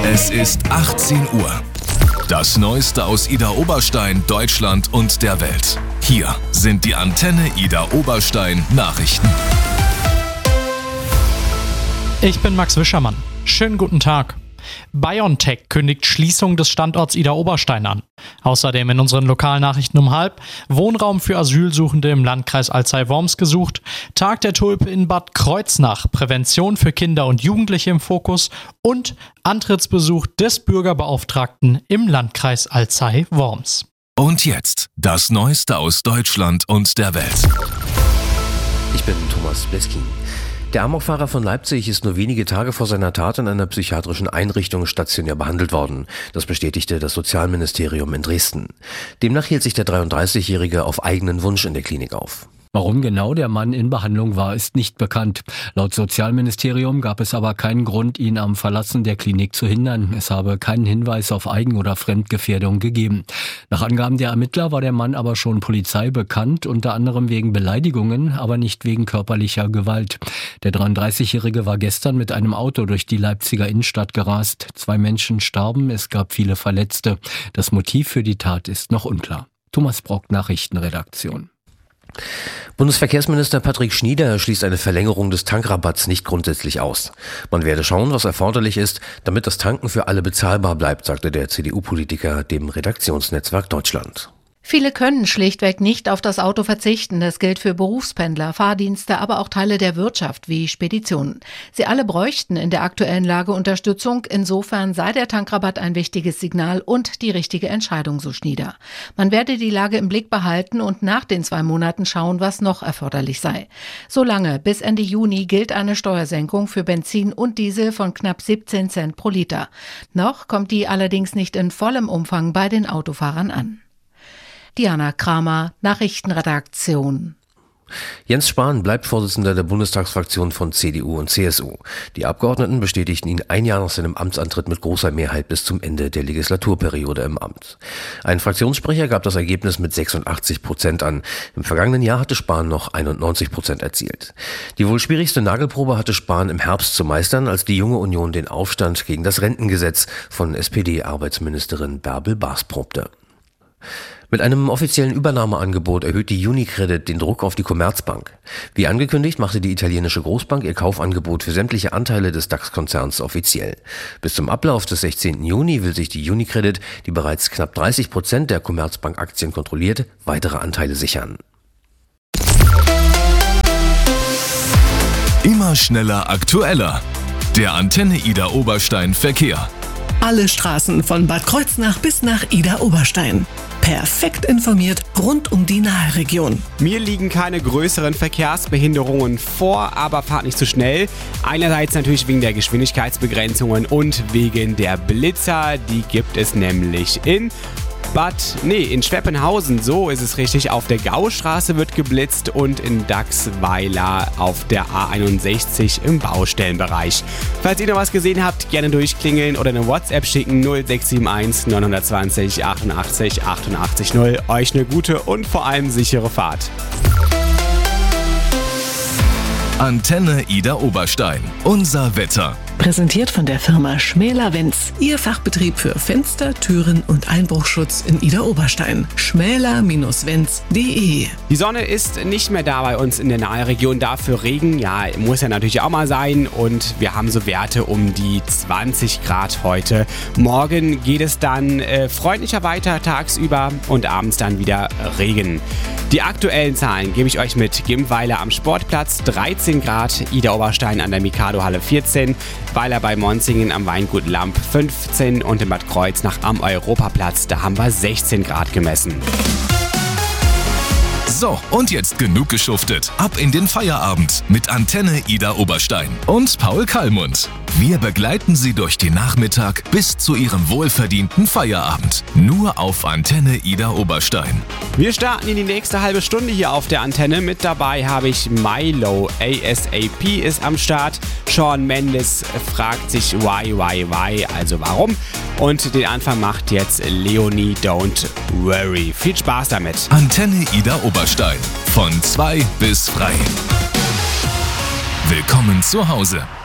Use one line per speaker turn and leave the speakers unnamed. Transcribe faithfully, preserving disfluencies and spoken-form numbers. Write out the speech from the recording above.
Es ist achtzehn Uhr. Das Neueste aus Idar-Oberstein, Deutschland und der Welt. Hier sind die Antenne Idar-Oberstein Nachrichten.
Ich bin Max Wischermann. Schönen guten Tag. BioNTech kündigt Schließung des Standorts Idar-Oberstein an. Außerdem in unseren Lokalnachrichten um halb Wohnraum für Asylsuchende im Landkreis Alzey-Worms gesucht, Tag der Tulpe in Bad Kreuznach, Prävention für Kinder und Jugendliche im Fokus und Antrittsbesuch des Bürgerbeauftragten im Landkreis Alzey-Worms.
Und jetzt das Neueste aus Deutschland und der Welt.
Ich bin Thomas Bleskin. Der Amokfahrer von Leipzig ist nur wenige Tage vor seiner Tat in einer psychiatrischen Einrichtung stationär behandelt worden. Das bestätigte das Sozialministerium in Dresden. Demnach hielt sich der dreiunddreißigjährige auf eigenen Wunsch in der Klinik auf.
Warum genau der Mann in Behandlung war, ist nicht bekannt. Laut Sozialministerium gab es aber keinen Grund, ihn am Verlassen der Klinik zu hindern. Es habe keinen Hinweis auf Eigen- oder Fremdgefährdung gegeben. Nach Angaben der Ermittler war der Mann aber schon Polizei bekannt, unter anderem wegen Beleidigungen, aber nicht wegen körperlicher Gewalt. Der dreiunddreißigjährige war gestern mit einem Auto durch die Leipziger Innenstadt gerast. Zwei Menschen starben, es gab viele Verletzte. Das Motiv für die Tat ist noch unklar. Thomas Brock, Nachrichtenredaktion.
Bundesverkehrsminister Patrick Schnieder schließt eine Verlängerung des Tankrabatts nicht grundsätzlich aus. Man werde schauen, was erforderlich ist, damit das Tanken für alle bezahlbar bleibt, sagte der C D U-Politiker dem Redaktionsnetzwerk Deutschland.
Viele können schlichtweg nicht auf das Auto verzichten. Das gilt für Berufspendler, Fahrdienste, aber auch Teile der Wirtschaft wie Speditionen. Sie alle bräuchten in der aktuellen Lage Unterstützung. Insofern sei der Tankrabatt ein wichtiges Signal und die richtige Entscheidung, so Schnieder. Man werde die Lage im Blick behalten und nach den zwei Monaten schauen, was noch erforderlich sei. Solange bis Ende Juni gilt eine Steuersenkung für Benzin und Diesel von knapp siebzehn Cent pro Liter. Noch kommt die allerdings nicht in vollem Umfang bei den Autofahrern an. Diana Kramer, Nachrichtenredaktion.
Jens Spahn bleibt Vorsitzender der Bundestagsfraktion von C D U und C S U. Die Abgeordneten bestätigten ihn ein Jahr nach seinem Amtsantritt mit großer Mehrheit bis zum Ende der Legislaturperiode im Amt. Ein Fraktionssprecher gab das Ergebnis mit sechsundachtzig Prozent an. Im vergangenen Jahr hatte Spahn noch einundneunzig Prozent erzielt. Die wohl schwierigste Nagelprobe hatte Spahn im Herbst zu meistern, als die Junge Union den Aufstand gegen das Rentengesetz von S P D-Arbeitsministerin Bärbel Baas probte. Mit einem offiziellen Übernahmeangebot erhöht die UniCredit den Druck auf die Commerzbank. Wie angekündigt, machte die italienische Großbank ihr Kaufangebot für sämtliche Anteile des DAX-Konzerns offiziell. Bis zum Ablauf des sechzehnten Juni will sich die UniCredit, die bereits knapp dreißig Prozent der Commerzbank-Aktien kontrolliert, weitere Anteile sichern.
Immer schneller, aktueller. Der Antenne Idar-Oberstein Verkehr.
Alle Straßen von Bad Kreuznach bis nach Idar-Oberstein. Perfekt informiert rund um die Nahregion.
Mir liegen keine größeren Verkehrsbehinderungen vor, aber fahrt nicht zu schnell. Einerseits natürlich wegen der Geschwindigkeitsbegrenzungen und wegen der Blitzer. Die gibt es nämlich in Bad, nee, in Schweppenhausen, so ist es richtig, auf der Gaustraße wird geblitzt und in Dachsweiler auf der A einundsechzig im Baustellenbereich. Falls ihr noch was gesehen habt, gerne durchklingeln oder eine WhatsApp schicken null sechs sieben eins neun zwei null achtundachtzig achtundachtzig null. Euch eine gute und vor allem sichere Fahrt.
Antenne Idar-Oberstein. Unser Wetter.
Präsentiert von der Firma Schmäler-Wenz. Ihr Fachbetrieb für Fenster, Türen und Einbruchschutz in Idar-Oberstein. schmäler Bindestrich wenz punkt de.
Die Sonne ist nicht mehr da bei uns in der Nahregion. Dafür Regen, ja, muss ja natürlich auch mal sein. Und wir haben so Werte um die zwanzig Grad heute. Morgen geht es dann äh, freundlicher weiter tagsüber und abends dann wieder Regen. Die aktuellen Zahlen gebe ich euch mit. Gimbweiler am Sportplatz dreizehn Grad, Idar-Oberstein an der Mikado-Halle vierzehn, Weiler bei Monzingen am Weingut Lamp fünfzehn und in Bad Kreuznach am Europaplatz, da haben wir sechzehn Grad gemessen.
So, und jetzt genug geschuftet. Ab in den Feierabend mit Antenne Idar-Oberstein und Paul Kallmund. Wir begleiten Sie durch den Nachmittag bis zu Ihrem wohlverdienten Feierabend. Nur auf Antenne Idar-Oberstein.
Wir starten in die nächste halbe Stunde hier auf der Antenne. Mit dabei habe ich Milo. A S A P ist am Start. Shawn Mendes fragt sich why, why, why, also warum. Und den Anfang macht jetzt Leonie Don't Worry. Viel Spaß damit.
Antenne Idar-Oberstein. Von zwei bis frei. Willkommen zu Hause.